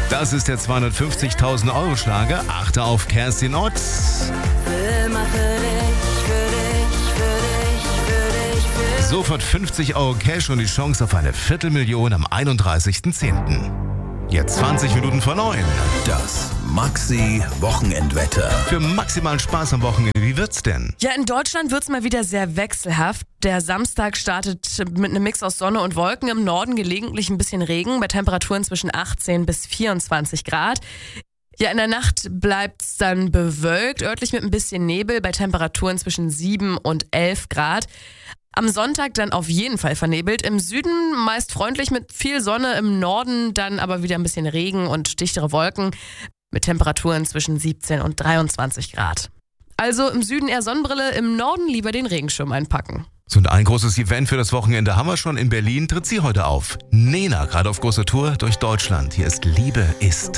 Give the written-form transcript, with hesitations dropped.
Das ist der 250.000 Euro Schlager. Achte auf Kerstin Ott. Sofort 50 Euro Cash und die Chance auf eine Viertelmillion am 31.10. Jetzt 20 Minuten vor 9. Das Maxi-Wochenendwetter. Für maximalen Spaß am Wochenende, wie wird's denn? Ja, in Deutschland wird's mal wieder sehr wechselhaft. Der Samstag startet mit einem Mix aus Sonne und Wolken. Im Norden gelegentlich ein bisschen Regen bei Temperaturen zwischen 18 bis 24 Grad. Ja, in der Nacht bleibt's dann bewölkt, örtlich mit ein bisschen Nebel bei Temperaturen zwischen 7 und 11 Grad. Am Sonntag dann auf jeden Fall vernebelt. Im Süden meist freundlich mit viel Sonne, im Norden dann aber wieder ein bisschen Regen und dichtere Wolken mit Temperaturen zwischen 17 und 23 Grad. Also im Süden eher Sonnenbrille, im Norden lieber den Regenschirm einpacken. So, und ein großes Event für das Wochenende haben wir schon. In Berlin tritt sie heute auf. Nena, gerade auf großer Tour durch Deutschland. Hier ist Liebe ist.